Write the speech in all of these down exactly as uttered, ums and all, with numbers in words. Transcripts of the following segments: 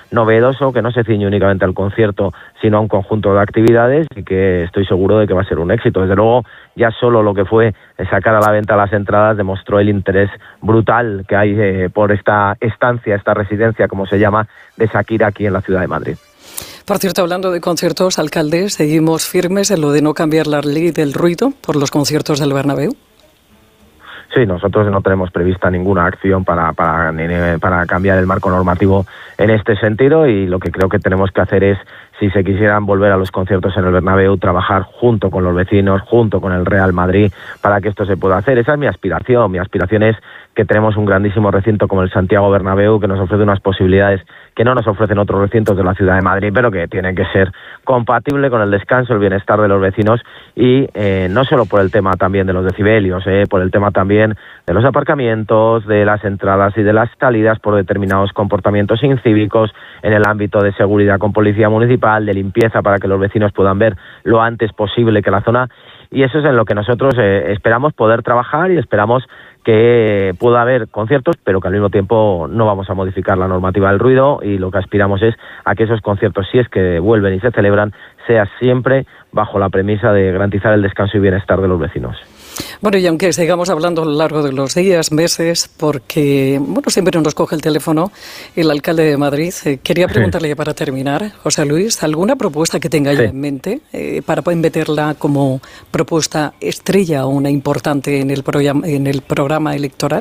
novedoso, que no se ciñe únicamente al concierto, sino a un conjunto de actividades, y que estoy seguro de que va a ser un éxito. Desde luego, ya solo lo que fue sacar a la venta las entradas demostró el interés brutal que hay eh, por esta estancia, esta residencia, como se llama, de Shakira aquí en la ciudad de Madrid. Por cierto, hablando de conciertos, alcalde, ¿seguimos firmes en lo de no cambiar la ley del ruido por los conciertos del Bernabéu? Sí, nosotros no tenemos prevista ninguna acción para, para, para cambiar el marco normativo en este sentido, y lo que creo que tenemos que hacer es, si se quisieran volver a los conciertos en el Bernabéu, trabajar junto con los vecinos, junto con el Real Madrid, para que esto se pueda hacer. Esa es mi aspiración. Mi aspiración es que tenemos un grandísimo recinto como el Santiago Bernabéu, que nos ofrece unas posibilidades que no nos ofrecen otros recintos de la ciudad de Madrid, pero que tienen que ser compatible con el descanso, el bienestar de los vecinos, y eh, no solo por el tema también de los decibelios, eh, por el tema también de los aparcamientos, de las entradas y de las salidas, por determinados comportamientos incívicos en el ámbito de seguridad con policía municipal, de limpieza, para que los vecinos puedan ver lo antes posible que la zona, y eso es en lo que nosotros eh, esperamos poder trabajar, y esperamos que pueda haber conciertos, pero que al mismo tiempo no vamos a modificar la normativa del ruido, y lo que aspiramos es a que esos conciertos, si es que vuelven y se celebran, sea siempre bajo la premisa de garantizar el descanso y bienestar de los vecinos. Bueno, y aunque sigamos hablando a lo largo de los días, meses, porque bueno, siempre nos coge el teléfono el alcalde de Madrid, eh, quería preguntarle, sí, para terminar, José Luis, ¿alguna propuesta que tenga, sí, ya en mente eh, para meterla como propuesta estrella o una importante en el programa, en el programa electoral?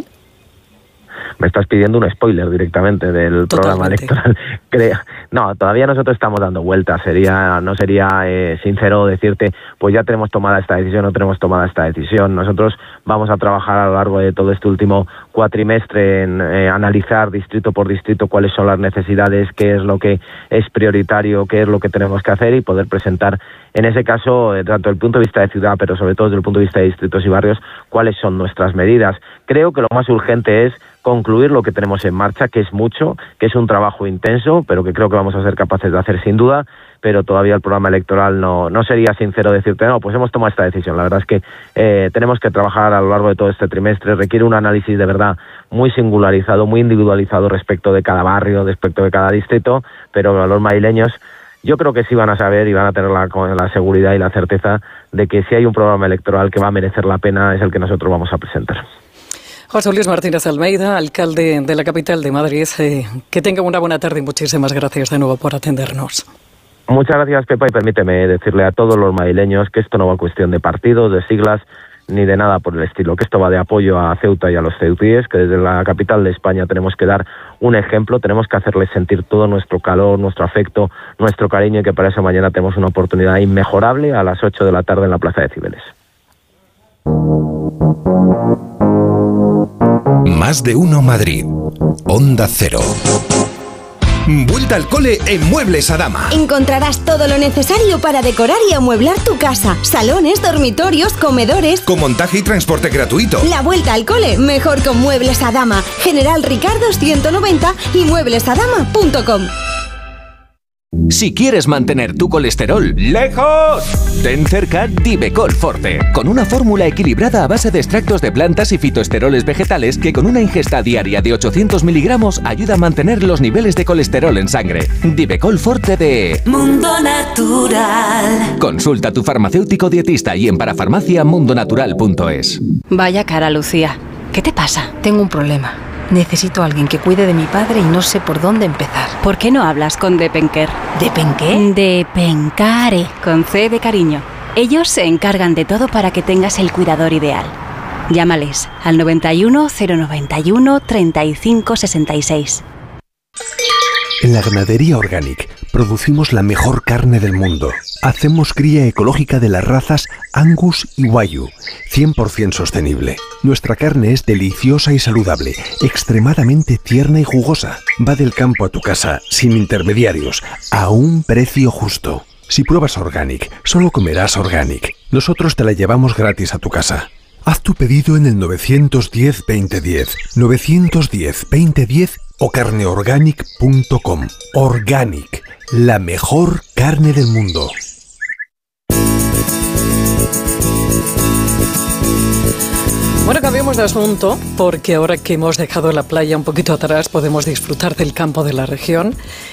Me estás pidiendo un spoiler directamente del Totalmente. programa electoral. Creo. No, todavía nosotros estamos dando vueltas. Sería, no sería eh, sincero decirte, pues ya tenemos tomada esta decisión, no tenemos tomada esta decisión. Nosotros vamos a trabajar a lo largo de todo este último cuatrimestre en eh, analizar distrito por distrito cuáles son las necesidades, qué es lo que es prioritario, qué es lo que tenemos que hacer, y poder presentar, en ese caso, eh, tanto desde el punto de vista de ciudad, pero sobre todo desde el punto de vista de distritos y barrios, cuáles son nuestras medidas. Creo que lo más urgente es concluir lo que tenemos en marcha, que es mucho, que es un trabajo intenso, pero que creo que vamos a ser capaces de hacer sin duda, pero todavía el programa electoral no, no sería sincero decirte, no, pues hemos tomado esta decisión. La verdad es que eh, tenemos que trabajar a lo largo de todo este trimestre, requiere un análisis de verdad muy singularizado, muy individualizado respecto de cada barrio, respecto de cada distrito, pero a los madrileños yo creo que sí van a saber y van a tener la, la seguridad y la certeza de que si hay un programa electoral que va a merecer la pena, es el que nosotros vamos a presentar. José Luis Martínez Almeida, alcalde de la capital de Madrid, eh, que tenga una buena tarde y muchísimas gracias de nuevo por atendernos. Muchas gracias, Pepa, y permíteme decirle a todos los madrileños que esto no va cuestión de partidos, de siglas, ni de nada por el estilo, que esto va de apoyo a Ceuta y a los ceutíes, que desde la capital de España tenemos que dar un ejemplo, tenemos que hacerles sentir todo nuestro calor, nuestro afecto, nuestro cariño, y que para esa mañana tenemos una oportunidad inmejorable a las ocho de la tarde en la Plaza de Cibeles. Más de uno Madrid. Onda Cero. Vuelta al cole en Muebles Adama. Encontrarás todo lo necesario para decorar y amueblar tu casa. Salones, dormitorios, comedores. Con montaje y transporte gratuito. La vuelta al cole, mejor con Muebles Adama. General Ricardo ciento noventa y muebles adama punto com. Si quieres mantener tu colesterol lejos, ten cerca Divecol Forte, con una fórmula equilibrada a base de extractos de plantas y fitoesteroles vegetales que con una ingesta diaria de ochocientos miligramos ayuda a mantener los niveles de colesterol en sangre. Divecol Forte de Mundo Natural. Consulta a tu farmacéutico dietista y en parafarmacia mundo natural punto es. Vaya cara, Lucía. ¿Qué te pasa? Tengo un problema. Necesito a alguien que cuide de mi padre y no sé por dónde empezar. ¿Por qué no hablas con Depenker? ¿Depenqué? Depencare, con C de cariño. Ellos se encargan de todo para que tengas el cuidador ideal. Llámales al noventa y uno, cero noventa y uno, treinta y cinco sesenta y seis. En la Ganadería Organic producimos la mejor carne del mundo. Hacemos cría ecológica de las razas Angus y Wagyu, cien por ciento sostenible. Nuestra carne es deliciosa y saludable, extremadamente tierna y jugosa. Va del campo a tu casa, sin intermediarios, a un precio justo. Si pruebas Organic, solo comerás Organic. Nosotros te la llevamos gratis a tu casa. Haz tu pedido en el nueve uno cero, veinte diez, nueve uno cero, veinte diez o carneorganic punto com. Organic, la mejor carne del mundo. Bueno, cambiemos de asunto, porque ahora que hemos dejado la playa un poquito atrás, podemos disfrutar del campo de la región.